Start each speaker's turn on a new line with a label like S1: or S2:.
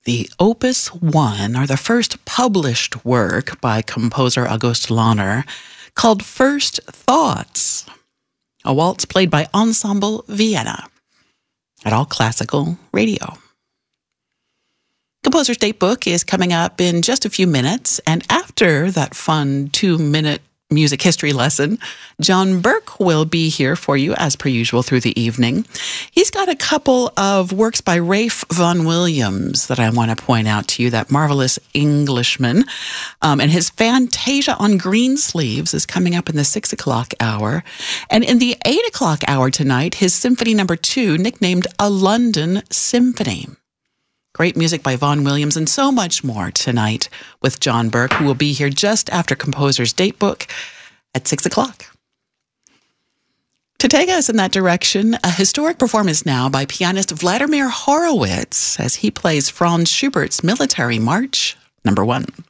S1: the Opus 1, or the first published work by composer August Lahner, called First Thoughts, a waltz played by Ensemble Vienna at All Classical Radio. Composer's Datebook is coming up in just a few minutes, and after that fun 2-minute music history lesson, John Burke will be here for you as per usual through the evening. He's got a couple of works by Ralph Vaughan Williams that I want to point out to you, that marvelous Englishman. And his Fantasia on Greensleeves is coming up in the 6 o'clock hour. And in the 8 o'clock hour tonight, his Symphony No. 2, nicknamed A London Symphony. Great music by Vaughan Williams and so much more tonight with John Burke, who will be here just after Composer's Datebook at 6 o'clock. To take us in that direction, a historic performance now by pianist Vladimir Horowitz as he plays Franz Schubert's Military March No. 1.